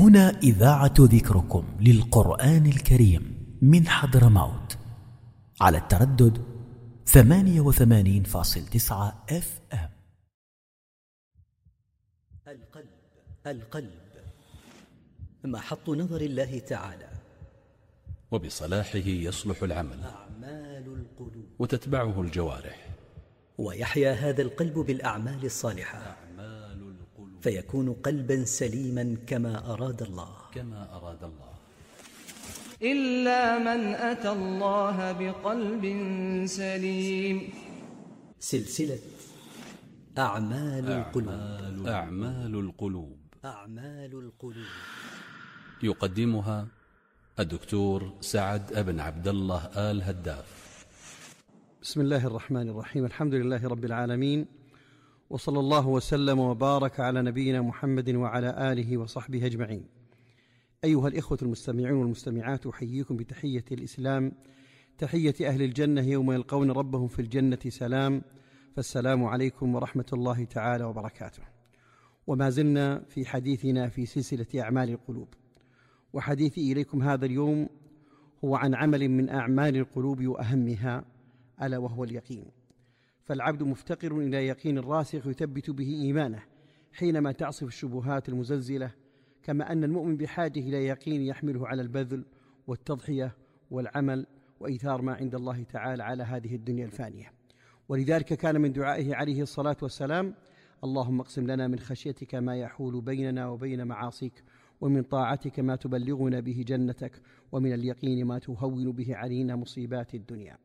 هنا إذاعة ذكركم للقرآن الكريم من حضرموت على التردد 88.9 FM. القلب محط نظر الله تعالى، وبصلاحه يصلح العمل أعمال القلوب، وتتبعه الجوارح، ويحيا هذا القلب بالأعمال الصالحة، فيكون قلبا سليما كما أراد الله. إلا من أتى الله بقلب سليم. سلسلة أعمال القلوب. يقدمها الدكتور سعد بن عبد الله آل هداف. بسم الله الرحمن الرحيم. الحمد لله رب العالمين، وصلى الله وسلم وبارك على نبينا محمد وعلى آله وصحبه أجمعين. أيها الإخوة المستمعون والمستمعات، أحييكم بتحية الإسلام، تحية أهل الجنة يوم يلقون ربهم في الجنة سلام، فالسلام عليكم ورحمة الله تعالى وبركاته. وما زلنا في حديثنا في سلسلة أعمال القلوب، وحديثي إليكم هذا اليوم هو عن عمل من أعمال القلوب وأهمها، ألا وهو اليقين. فالعبد مفتقر إلى يقين راسخ يثبت به إيمانه حينما تعصف الشبهات المزلزلة، كما أن المؤمن بحاجة إلى يقين يحمله على البذل والتضحية والعمل وإيثار ما عند الله تعالى على هذه الدنيا الفانية. ولذلك كان من دعائه عليه الصلاة والسلام: اللهم اقسم لنا من خشيتك ما يحول بيننا وبين معاصيك، ومن طاعتك ما تبلغنا به جنتك، ومن اليقين ما تهون به علينا مصيبات الدنيا.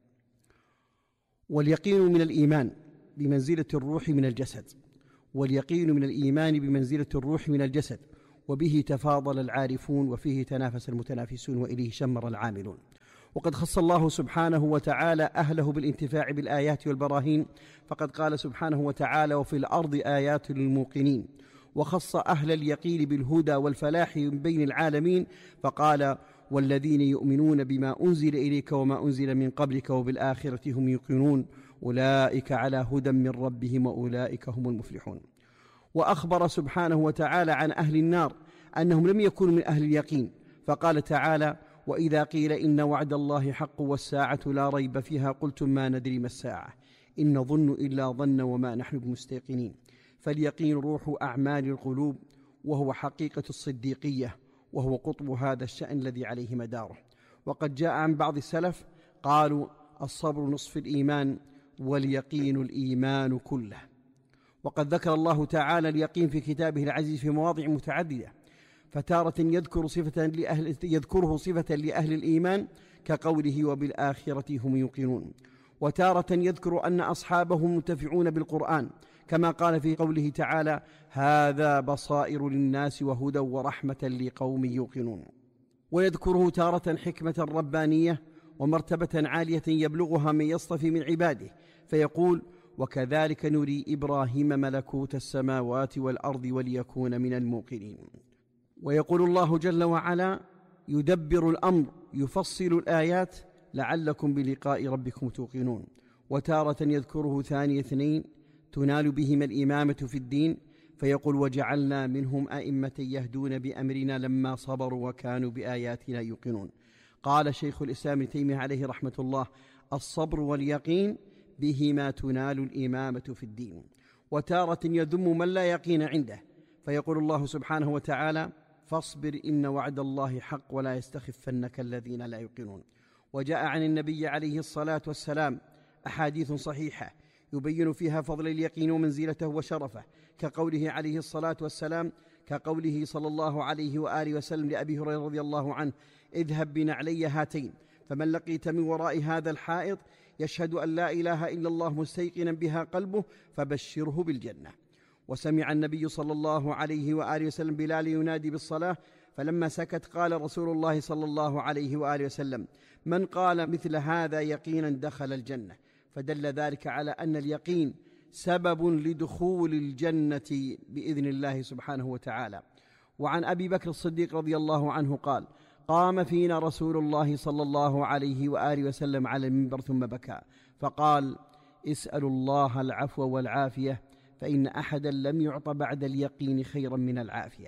واليقين من الإيمان بمنزلة الروح من الجسد، واليقين من الإيمان بمنزلة الروح من الجسد، وبه تفاضل العارفون، وفيه تنافس المتنافسون، وإليه شمر العاملون. وقد خص الله سبحانه وتعالى أهله بالانتفاع بالآيات والبراهين، فقد قال سبحانه وتعالى: وفي الأرض آيات للموقنين. وخص أهل اليقين بالهدى والفلاح من بين العالمين، فقال: والذين يؤمنون بما أنزل إليك وما أنزل من قبلك وبالآخرة هم يوقنون أولئك على هدى من ربهم وأولئك هم المفلحون. وأخبر سبحانه وتعالى عن أهل النار أنهم لم يكونوا من أهل اليقين، فقال تعالى: وإذا قيل إن وعد الله حق والساعة لا ريب فيها قلتم ما ندري ما الساعة إن نظن إلا ظن وما نحن بمستيقنين. فاليقين روح أعمال القلوب، وهو حقيقة الصديقية، وهو قطب هذا الشأن الذي عليه مداره. وقد جاء عن بعض السلف قالوا: الصبر نصف الإيمان، واليقين الإيمان كله. وقد ذكر الله تعالى اليقين في كتابه العزيز في مواضع متعددة، فتارة يذكره صفة لأهل الإيمان كقوله: وبالآخرة هم يوقنون. وتارة يذكر أن أصحابه منتفعون بالقرآن، كما قال في قوله تعالى: هذا بصائر للناس وهدى ورحمة لقوم يوقنون. ويذكره تارة حكمة ربانية ومرتبة عالية يبلغها من يصطفي من عباده، فيقول: وكذلك نري إبراهيم ملكوت السماوات والأرض وليكون من الموقنين. ويقول الله جل وعلا: يدبر الأمر يفصل الآيات لعلكم بلقاء ربكم توقنون. وتارة يذكره ثاني اثنين تنال بهما الإمامة في الدين، فيقول: وجعلنا منهم أئمة يهدون بأمرنا لما صبروا وكانوا بآياتنا يوقنون. قال شيخ الإسلام ابن تيمية عليه رحمة الله: الصبر واليقين بهما تنال الإمامة في الدين. وتارة يذم من لا يقين عنده، فيقول الله سبحانه وتعالى: فاصبر إن وعد الله حق ولا يستخفنك الذين لا يوقنون. وجاء عن النبي عليه الصلاة والسلام أحاديث صحيحة يبين فيها فضل اليقين ومنزلته وشرفه، كقوله عليه الصلاة والسلام، كقوله صلى الله عليه وآله وسلم لأبي هريرة رضي الله عنه: اذهب بنعلي هاتين، فمن لقيت من وراء هذا الحائط يشهد أن لا إله إلا الله مستيقنا بها قلبه فبشره بالجنة. وسمع النبي صلى الله عليه وآله وسلم بلال ينادي بالصلاة، فلما سكت قال رسول الله صلى الله عليه وآله وسلم: من قال مثل هذا يقينا دخل الجنة. فدل ذلك على أن اليقين سبب لدخول الجنة بإذن الله سبحانه وتعالى. وعن أبي بكر الصديق رضي الله عنه قال: قام فينا رسول الله صلى الله عليه وآله وسلم على المنبر ثم بكى فقال: اسألوا الله العفو والعافية، فإن أحدا لم يعط بعد اليقين خيرا من العافية.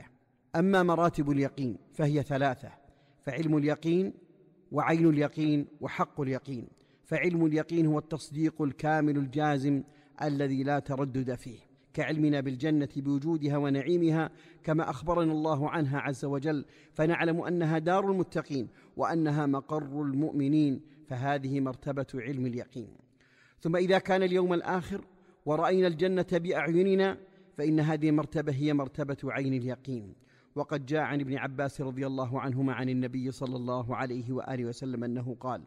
أما مراتب اليقين فهي 3: فعلم اليقين، وعين اليقين، وحق اليقين. فعلم اليقين هو التصديق الكامل الجازم الذي لا تردد فيه، كعلمنا بالجنة بوجودها ونعيمها كما أخبرنا الله عنها عز وجل، فنعلم أنها دار المتقين وأنها مقر المؤمنين، فهذه مرتبة علم اليقين. ثم إذا كان اليوم الآخر ورأينا الجنة بأعيننا فإن هذه المرتبة هي مرتبة عين اليقين. وقد جاء عن ابن عباس رضي الله عنهما عن النبي صلى الله عليه وآله وسلم أنه قال: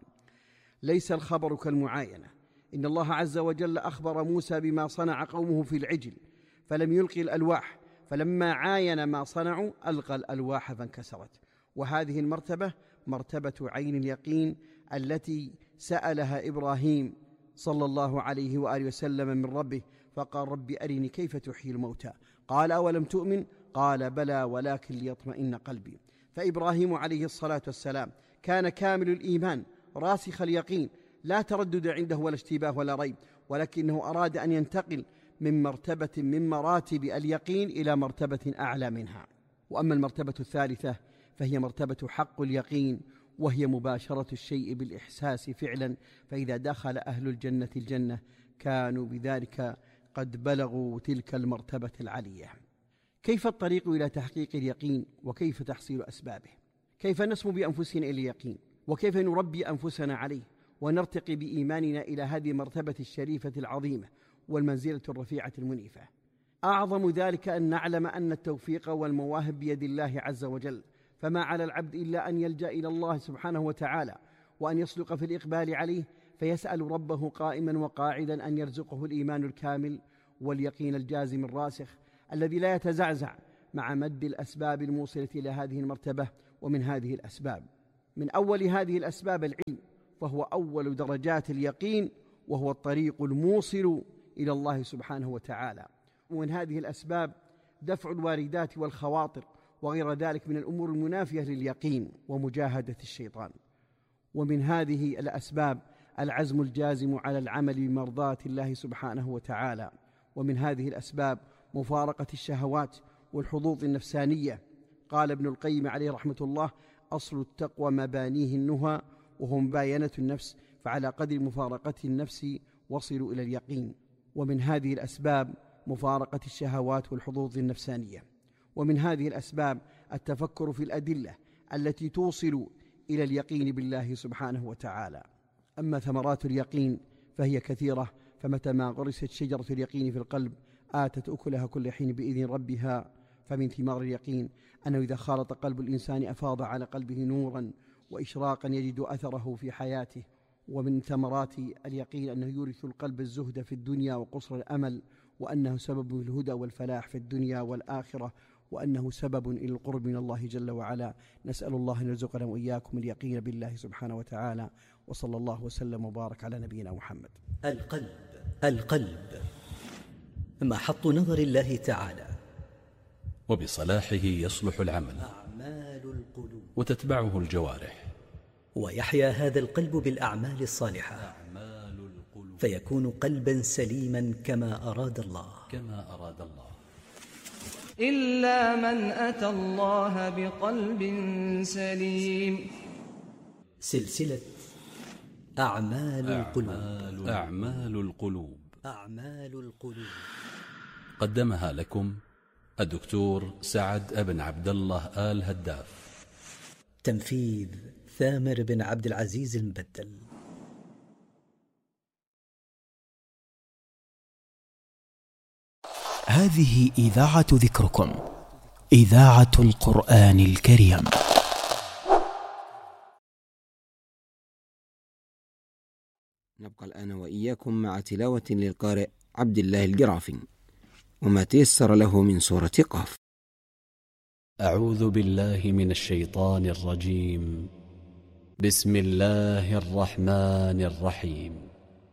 ليس الخبر كالمعاينة، إن الله عز وجل أخبر موسى بما صنع قومه في العجل فلم يلقي الألواح، فلما عاين ما صنعوا ألقى الألواح فانكسرت. وهذه المرتبة مرتبة عين اليقين التي سألها إبراهيم صلى الله عليه وآله وسلم من ربه، فقال: رب أرني كيف تحيي الموتى، قال: أولم تؤمن، قال: بلى ولكن ليطمئن قلبي. فإبراهيم عليه الصلاة والسلام كان كامل الإيمان راسخ اليقين، لا تردد عنده ولا اشتباه ولا ريب، ولكنه أراد أن ينتقل من مرتبة من مراتب اليقين إلى مرتبة أعلى منها. وأما المرتبة الثالثة فهي مرتبة حق اليقين، وهي مباشرة الشيء بالإحساس فعلا، فإذا دخل أهل الجنة الجنة كانوا بذلك قد بلغوا تلك المرتبة العلية. كيف الطريق إلى تحقيق اليقين، وكيف تحصيل أسبابه؟ كيف نسمو بأنفسنا إلى اليقين، وكيف نربي أنفسنا عليه ونرتقي بإيماننا إلى هذه المرتبة الشريفة العظيمة والمنزلة الرفيعة المنيفة؟ أعظم ذلك أن نعلم أن التوفيق والمواهب بيد الله عز وجل، فما على العبد إلا أن يلجأ إلى الله سبحانه وتعالى وأن يصدق في الإقبال عليه، فيسأل ربه قائما وقاعدا أن يرزقه الإيمان الكامل واليقين الجازم الراسخ الذي لا يتزعزع مع مد الأسباب الموصلة إلى هذه المرتبة. ومن هذه الأسباب، من أول هذه الأسباب العلم، فهو أول درجات اليقين، وهو الطريق الموصل إلى الله سبحانه وتعالى. ومن هذه الأسباب دفع الواردات والخواطر وغير ذلك من الأمور المنافية لليقين ومجاهدة الشيطان. ومن هذه الأسباب العزم الجازم على العمل بمرضاة الله سبحانه وتعالى. ومن هذه الأسباب مفارقة الشهوات والحظوظ النفسانية. قال ابن القيم عليه رحمة الله: أصل التقوى مبانيه النهى، وهو مباينة النفس، فعلى قدر مفارقة النفس وصلوا إلى اليقين. ومن هذه الأسباب مفارقة الشهوات والحظوظ النفسانية. ومن هذه الأسباب التفكر في الأدلة التي توصل إلى اليقين بالله سبحانه وتعالى. أما ثمرات اليقين فهي كثيرة، فمتى ما غرست شجرة اليقين في القلب آتت أكلها كل حين بإذن ربها. فمن ثمار اليقين أنه إذا خالط قلب الإنسان أفاض على قلبه نورا وإشراقا يجد أثره في حياته. ومن ثمرات اليقين أنه يورث القلب الزهد في الدنيا وقصر الأمل، وأنه سبب الهدى والفلاح في الدنيا والآخرة، وأنه سبب إلى القرب من الله جل وعلا. نسأل الله أن يرزقنا وإياكم اليقين بالله سبحانه وتعالى، وصلى الله وسلم وبارك على نبينا محمد. القلب محط نظر الله تعالى، وبصلاحه يصلح العمل، أعمال القلوب، وتتبعه الجوارح، ويحيا هذا القلب بالأعمال الصالحة، فيكون قلبا سليما كما أراد الله. إلا من أتى الله بقلب سليم. سلسلة أعمال القلوب قدمها لكم الدكتور سعد بن عبد الله آل هداف. تنفيذ ثامر بن عبد العزيز المبدل. هذه إذاعة ذكركم، إذاعة القرآن الكريم. نبقى الآن وإياكم مع تلاوة للقارئ عبد الله الجرافي وما تيسر له من سورة قاف. أعوذ بالله من الشيطان الرجيم. بسم الله الرحمن الرحيم.